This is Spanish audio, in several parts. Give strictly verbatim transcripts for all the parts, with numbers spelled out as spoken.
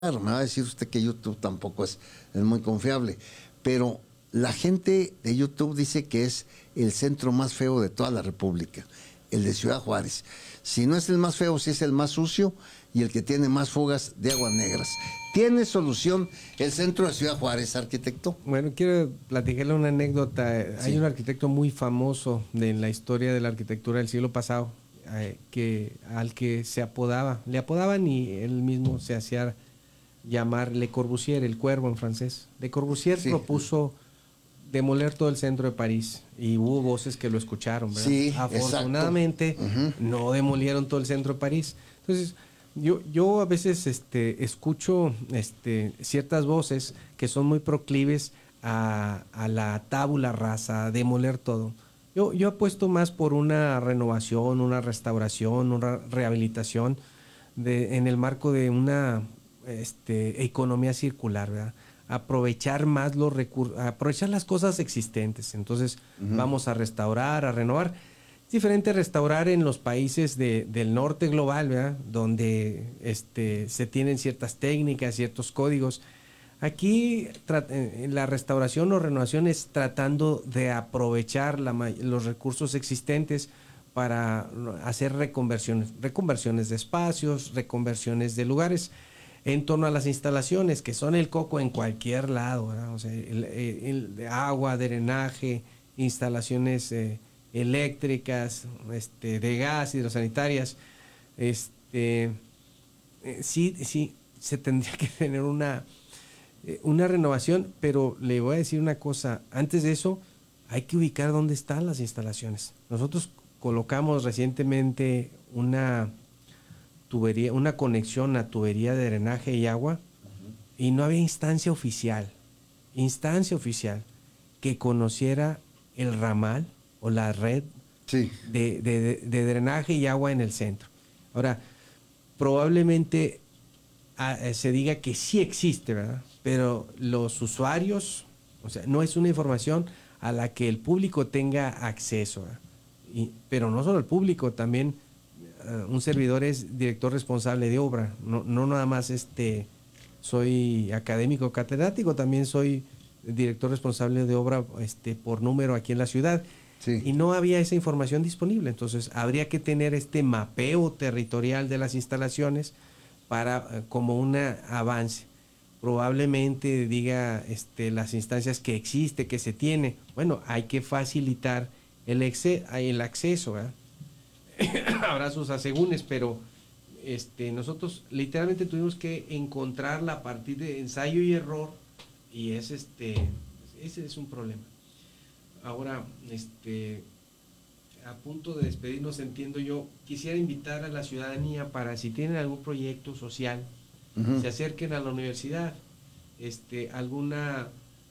me va a decir usted que YouTube tampoco es, es muy confiable, pero la gente de YouTube dice que es el centro más feo de toda la República, el de Ciudad Juárez. Si no es el más feo, sí es el más sucio y el que tiene más fugas de aguas negras. ¿Tiene solución el centro de Ciudad Juárez, arquitecto? Bueno, quiero platicarle una anécdota. Sí. Hay un arquitecto muy famoso de en la historia de la arquitectura del siglo pasado, eh, que al que se apodaba, le apodaban y él mismo se hacía llamar Le Corbusier, el cuervo en francés. Le Corbusier Sí. propuso demoler todo el centro de París y hubo voces que lo escucharon, ¿verdad? Sí, Afortunadamente uh-huh. no demolieron todo el centro de París. Entonces, yo, yo a veces este, escucho este, ciertas voces que son muy proclives a, a la tabula rasa, a demoler todo. Yo, yo apuesto más por una renovación, una restauración, una rehabilitación de, en el marco de una este, economía circular, ¿verdad? Aprovechar más los recursos, aprovechar las cosas existentes. Entonces, uh-huh. vamos a restaurar, a renovar. Es diferente restaurar en los países de, del norte global, ¿verdad? Donde este, se tienen ciertas técnicas, ciertos códigos. Aquí la restauración o renovación es tratando de aprovechar la, los recursos existentes para hacer reconversiones, reconversiones de espacios, reconversiones de lugares en torno a las instalaciones, que son el coco en cualquier lado, ¿verdad? O sea, el, el, el agua, drenaje, instalaciones eh, eléctricas, este, de gas, hidrosanitarias. Este, eh, sí, sí, se tendría que tener una, eh, una renovación, pero le voy a decir una cosa, antes de eso hay que ubicar dónde están las instalaciones. Nosotros colocamos recientemente una tubería, una conexión a tubería de drenaje y agua, uh-huh. y no había instancia oficial, instancia oficial que conociera el ramal o la red sí. de, de, de drenaje y agua en el centro. Ahora, probablemente a, se diga que sí existe, ¿verdad? Pero los usuarios, o sea, no es una información a la que el público tenga acceso, ¿verdad? Y, pero no solo el público, también Uh, un servidor es director responsable de obra, no, no nada más este soy académico catedrático, también soy director responsable de obra este por número aquí en la ciudad, sí. y no había esa información disponible. Entonces habría que tener este mapeo territorial de las instalaciones para uh, como un avance. Probablemente diga este las instancias que existe, que se tiene, bueno, hay que facilitar el, exe, el acceso, ¿verdad? Habrá sus asegúnes, pero este, nosotros literalmente tuvimos que encontrarla a partir de ensayo y error, y es este, ese es un problema. Ahora, este, a punto de despedirnos, entiendo yo, quisiera invitar a la ciudadanía para si tienen algún proyecto social, uh-huh. se acerquen a la universidad, este, alguna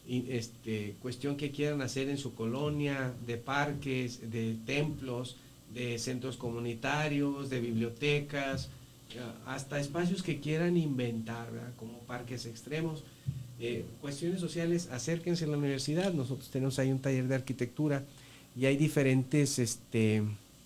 este, cuestión que quieran hacer en su colonia, de parques, de templos, de centros comunitarios, de bibliotecas, hasta espacios que quieran inventar, ¿verdad? Como parques extremos, eh, cuestiones sociales, acérquense a la universidad. Nosotros tenemos ahí un taller de arquitectura y hay diferentes este,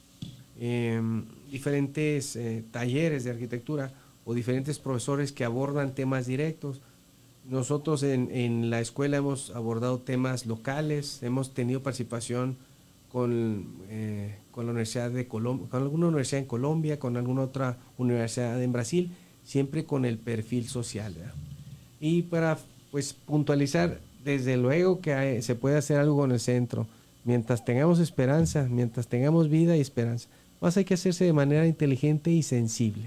eh, diferentes eh, talleres de arquitectura o diferentes profesores que abordan temas directos. Nosotros en, en la escuela hemos abordado temas locales, hemos tenido participación con, eh, con la Universidad de Colombia, con alguna universidad en Colombia, con alguna otra universidad en Brasil, siempre con el perfil social, ¿verdad? Y para pues puntualizar, desde luego que hay, se puede hacer algo con el centro, mientras tengamos esperanza, mientras tengamos vida y esperanza, más hay que hacerse de manera inteligente y sensible.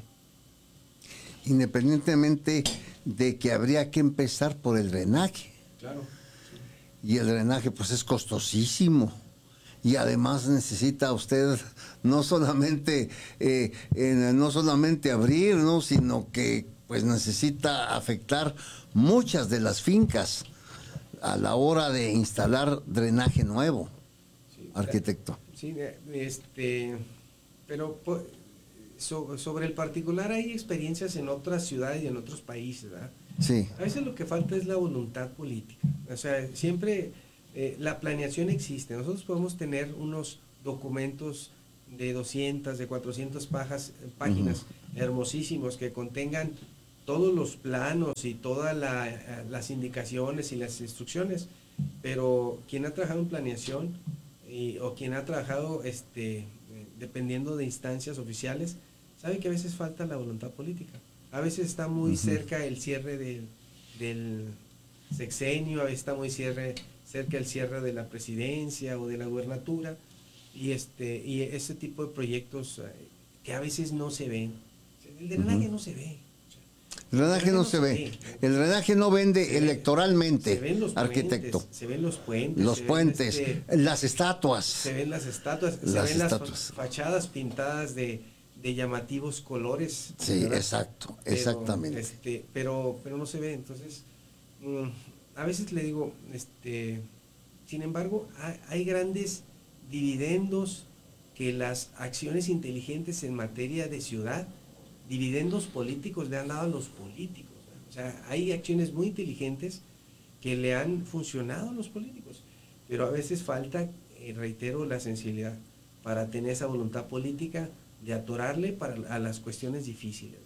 Independientemente de que habría que empezar por el drenaje. Claro. Sí. Y el drenaje pues es costosísimo. Y además necesita usted no solamente eh, eh, no solamente abrir, ¿no? Sino que pues necesita afectar muchas de las fincas a la hora de instalar drenaje nuevo, sí, arquitecto. Sí, este, pero so, sobre el particular hay experiencias en otras ciudades y en otros países, ¿verdad? Sí. A veces lo que falta es la voluntad política. O sea, siempre eh, la planeación existe. Nosotros podemos tener unos documentos de doscientas, de cuatrocientas pajas, páginas uh-huh. hermosísimos que contengan todos los planos y todas la, las indicaciones y las instrucciones, pero quien ha trabajado en planeación y, o quien ha trabajado este, dependiendo de instancias oficiales, sabe que a veces falta la voluntad política. A veces está muy uh-huh. cerca el cierre del, del sexenio, a veces está muy cierre, cerca el cierre de la presidencia o de la gubernatura, y, este, y ese tipo de proyectos que a veces no se ven. El drenaje uh-huh. no se ve. El drenaje no, no se ve. ve. El drenaje no vende se electoralmente, se ven los arquitecto. Puentes, se ven los puentes. Los puentes, este, las estatuas. Se ven las estatuas, las se ven estatuas. las fachadas pintadas de, de llamativos colores. Sí, ¿verdad? Exacto, pero, exactamente. Este, pero, pero no se ve. Entonces, mmm, a veces le digo, este, sin embargo, hay, hay grandes dividendos que las acciones inteligentes en materia de ciudad, dividendos políticos le han dado a los políticos. ¿no? O sea, hay acciones muy inteligentes que le han funcionado a los políticos, pero a veces falta, eh, reitero, la sensibilidad para tener esa voluntad política de atorarle para, a las cuestiones difíciles.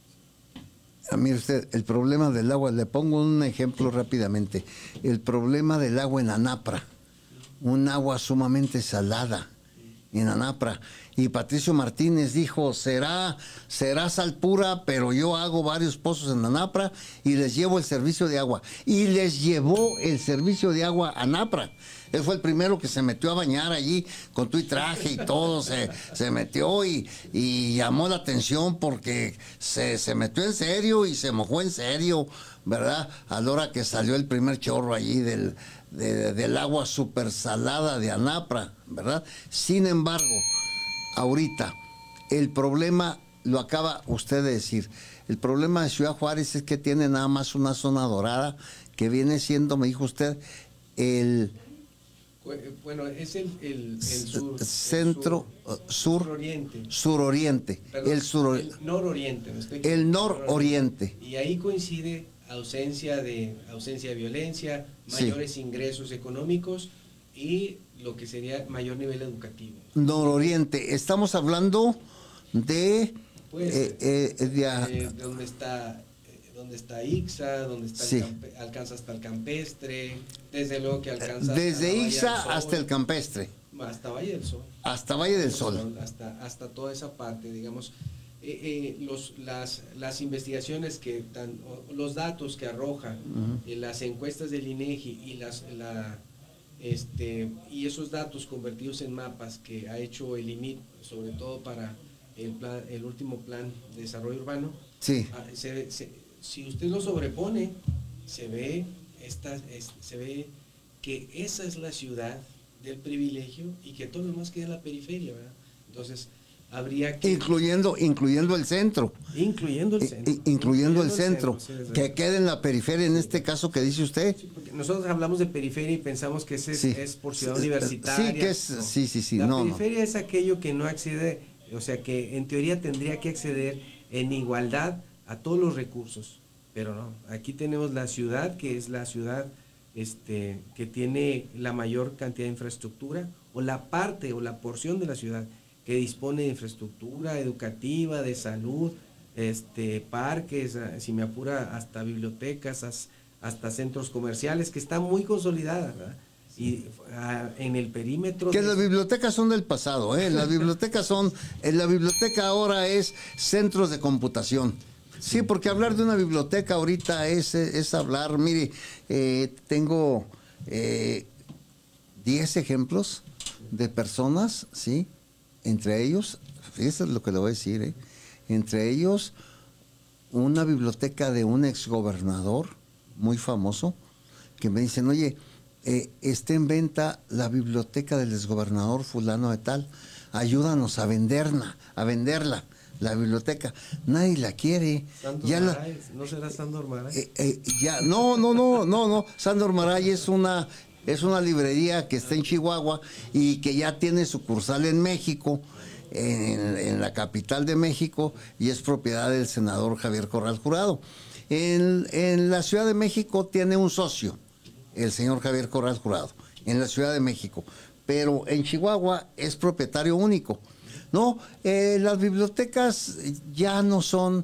Ah, mire usted, el problema del agua, le pongo un ejemplo rápidamente, el problema del agua en Anapra, un agua sumamente salada en Anapra, y Patricio Martínez dijo, será, será sal pura, pero yo hago varios pozos en Anapra y les llevo el servicio de agua. Y les llevó el servicio de agua a Anapra. Él fue el primero que se metió a bañar allí con tu y traje y todo, se, se metió y, y llamó la atención porque se, se metió en serio y se mojó en serio, ¿verdad? A la hora que salió el primer chorro allí del, de, del agua súper salada de Anapra, ¿verdad? Sin embargo, ahorita, el problema, lo acaba usted de decir, el problema de Ciudad Juárez es que tiene nada más una zona dorada que viene siendo, me dijo usted, el... Bueno, es el, el, el sur. Centro, el sur, sur, suroriente. Suroriente. Perdón, el sur, el nororiente. ¿no? Estoy el nororiente. Y ahí coincide ausencia de, ausencia de violencia, mayores sí. ingresos económicos y lo que sería mayor nivel educativo. Nororiente. Estamos hablando de... Pues, eh, eh, de, de, de donde está... donde está Ixa, donde está sí. el campe, alcanza hasta el campestre, desde luego que alcanza desde Ixa Sol, hasta el campestre, hasta Valle del Sol, hasta Valle del Sol, hasta hasta toda esa parte, digamos, eh, eh, los las las investigaciones que tan, los datos que arroja uh-huh. eh, las encuestas del INEGI y las la este y esos datos convertidos en mapas que ha hecho el I M I T, sobre todo para el plan, el último plan de desarrollo urbano, sí. se, se si usted lo sobrepone, se ve, esta, es, se ve que esa es la ciudad del privilegio y que todo lo demás queda en la periferia, ¿verdad? Entonces, habría que... Incluyendo, incluyendo el centro. Incluyendo el centro. I, incluyendo, incluyendo el centro, centro sí, que quede en la periferia, en sí. este caso que dice usted. Sí, porque nosotros hablamos de periferia y pensamos que ese sí. es, es por ciudad universitaria. Sí, que es, no. sí, sí, sí. La no, periferia no. es aquello que no accede, o sea, que en teoría tendría que acceder en igualdad a todos los recursos, pero no, aquí tenemos la ciudad que es la ciudad este, que tiene la mayor cantidad de infraestructura, o la parte o la porción de la ciudad que dispone de infraestructura educativa, de salud, este, parques, si me apura hasta bibliotecas, hasta centros comerciales, que está muy consolidada, ¿verdad? Y a, en el perímetro... Que de... las bibliotecas son del pasado, ¿eh? Las bibliotecas son... En la biblioteca ahora es centros de computación. Sí, porque hablar de una biblioteca ahorita es, es hablar... Mire, eh, tengo eh, diez ejemplos de personas, ¿sí? Entre ellos, fíjese lo que le voy a decir, ¿eh? Entre ellos, una biblioteca de un exgobernador muy famoso, que me dicen, oye... Eh, está en venta la biblioteca del exgobernador fulano de tal, ayúdanos a venderla, a venderla, la biblioteca. Nadie la quiere. Ya la, ¿No será Sándor Maray? Eh, eh, ya, no, no, no, no, no. Sándor Maray es una, es una librería que está en Chihuahua y que ya tiene sucursal en México, en, en la capital de México, y es propiedad del senador Javier Corral Jurado. En, en la Ciudad de México tiene un socio, el señor Javier Corral Jurado, en la Ciudad de México, pero en Chihuahua es propietario único. No, eh, las bibliotecas ya no son,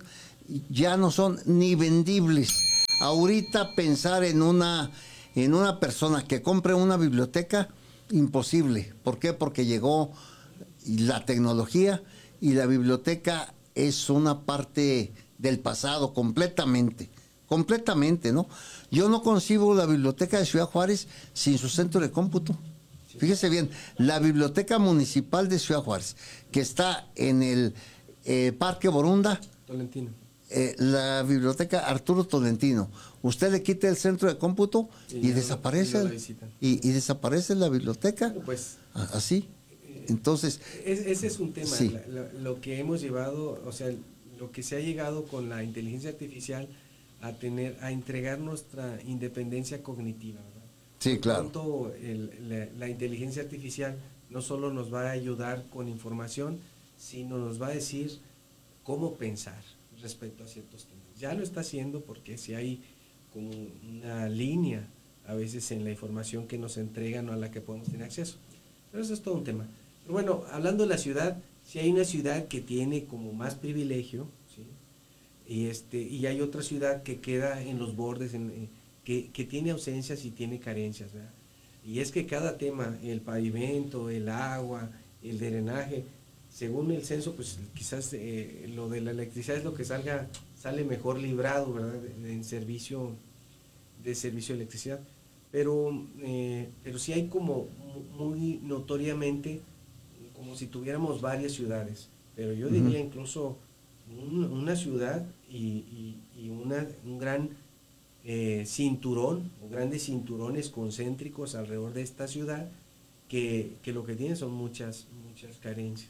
ya no son ni vendibles. Ahorita pensar en una, en una persona que compre una biblioteca, imposible. ¿Por qué? Porque llegó la tecnología y la biblioteca es una parte del pasado completamente, completamente, ¿no? Yo no concibo la biblioteca de Ciudad Juárez sin su centro de cómputo. Fíjese bien, la biblioteca municipal de Ciudad Juárez, que está en el eh, Parque Borunda, Tolentino. Eh, la biblioteca Arturo Tolentino, usted le quita el centro de cómputo y, y desaparece no, y, y, y desaparece la biblioteca, pues, así. Entonces, es, ese es un tema, sí. la, la, lo que hemos llevado, o sea, lo que se ha llegado con la inteligencia artificial a tener, a entregar nuestra independencia cognitiva, ¿verdad? Sí, Por claro. tanto, el, la, la inteligencia artificial no solo nos va a ayudar con información, sino nos va a decir cómo pensar respecto a ciertos temas. Ya lo está haciendo porque si hay como una línea a veces en la información que nos entregan o a la que podemos tener acceso. Pero eso es todo un tema. Pero bueno, hablando de la ciudad, si hay una ciudad que tiene como más privilegio, ¿sí? y, este, y hay otra ciudad que queda en los bordes, en, eh, que, que tiene ausencias y tiene carencias, ¿verdad? Y es que cada tema, el pavimento, el agua, el drenaje, según el censo, pues quizás eh, lo de la electricidad es lo que salga, sale mejor librado, ¿verdad? De, de, en servicio, de servicio de electricidad. Pero, eh, pero sí hay como muy notoriamente, como si tuviéramos varias ciudades. Pero yo diría uh-huh. incluso un, una ciudad y, y, y una, un gran eh, cinturón, o grandes cinturones concéntricos alrededor de esta ciudad, que, que lo que tiene son muchas, muchas carencias.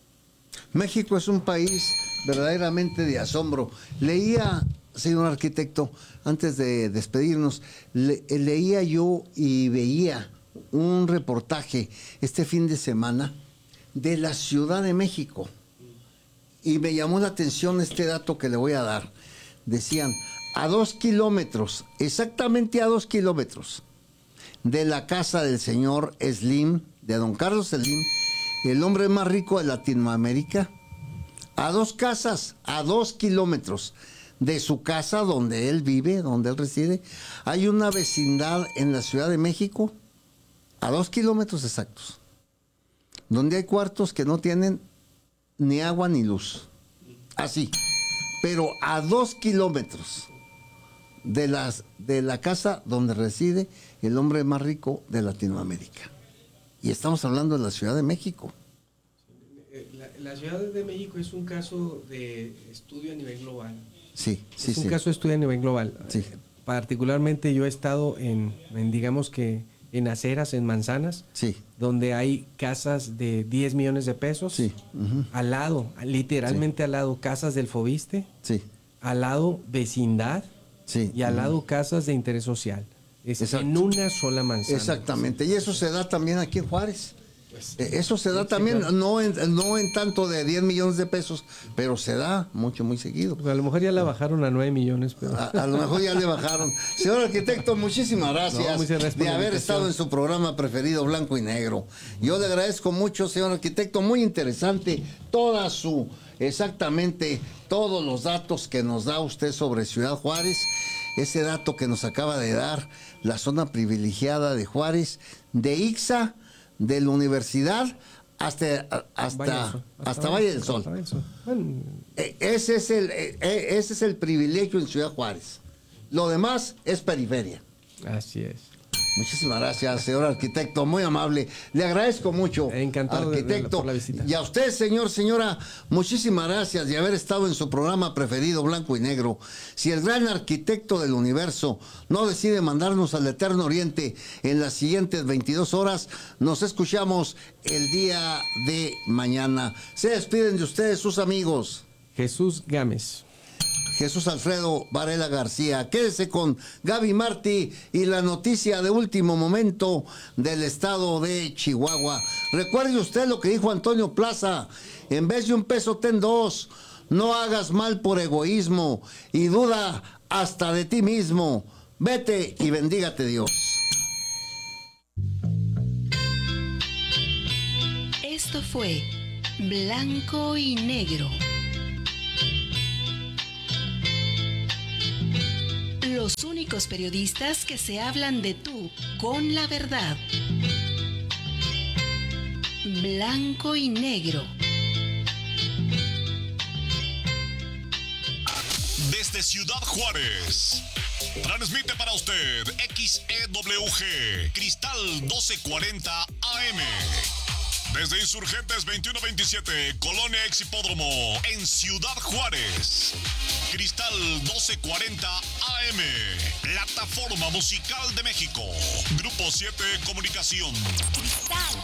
México es un país verdaderamente de asombro. Leía, señor arquitecto, antes de despedirnos, le, leía yo y veía un reportaje este fin de semana de la Ciudad de México. Y me llamó la atención este dato que le voy a dar. Decían, a dos kilómetros, exactamente a dos kilómetros, de la casa del señor Slim, de don Carlos Slim, el hombre más rico de Latinoamérica, a dos casas, a dos kilómetros de su casa donde él vive, donde él reside, hay una vecindad en la Ciudad de México, a dos kilómetros exactos, donde hay cuartos que no tienen ni agua ni luz, así, pero a dos kilómetros de, las, de la casa donde reside el hombre más rico de Latinoamérica. Y estamos hablando de la Ciudad de México. La, la Ciudad de México es un caso de estudio a nivel global. Sí, sí, es un sí. caso de estudio a nivel global. Sí. Particularmente yo he estado en, en, digamos que, en aceras, en manzanas, sí. donde hay casas de diez millones de pesos. Sí. Uh-huh. Al lado, literalmente sí. al lado, casas del Fobiste. Sí. Al lado, vecindad. Sí. Y al uh-huh. lado, casas de interés social. Es Exacto. en una sola manzana. Exactamente, y eso se da también aquí en Juárez. Pues, eso se da sí, también, claro. no, en, no en tanto de diez millones de pesos, pero se da mucho, muy seguido. Pues a lo mejor ya la bajaron a nueve millones. Pero... A, a lo mejor ya le bajaron. Señor arquitecto, muchísimas gracias, no, gracias de haber estado en su programa preferido, Blanco y Negro. Yo le agradezco mucho, señor arquitecto, muy interesante toda su, exactamente, todos los datos que nos da usted sobre Ciudad Juárez. Ese dato que nos acaba de dar la zona privilegiada de Juárez, de Ixá, de la universidad hasta hasta Valle hasta, hasta Valle del Sol. Valle del Sol. Bueno. Ese es el ese es el privilegio en Ciudad Juárez. Lo demás es periferia. Así es. Muchísimas gracias, señor arquitecto, muy amable. Le agradezco mucho, encantado arquitecto. De, de, por la visita. Y a usted, señor, señora, muchísimas gracias de haber estado en su programa preferido, Blanco y Negro. Si el gran arquitecto del universo no decide mandarnos al Eterno Oriente en las siguientes veintidós horas, nos escuchamos el día de mañana. Se despiden de ustedes sus amigos. Jesús Gámez. Jesús Alfredo Varela García. Quédese con Gaby Martí y la noticia de último momento del estado de Chihuahua. Recuerde usted lo que dijo Antonio Plaza, en vez de un peso ten dos, no hagas mal por egoísmo y duda hasta de ti mismo. Vete y bendígate Dios. Esto fue Blanco y Negro. Los únicos periodistas que se hablan de tú con la verdad. Blanco y negro. Desde Ciudad Juárez, transmite para usted X E W G, Cristal doce cuarenta A M. Desde Insurgentes veintiuno veintisiete, Colonia Ex Hipódromo, en Ciudad Juárez. Cristal doce cuarenta A M, Plataforma Musical de México. Grupo siete Comunicación. Cristal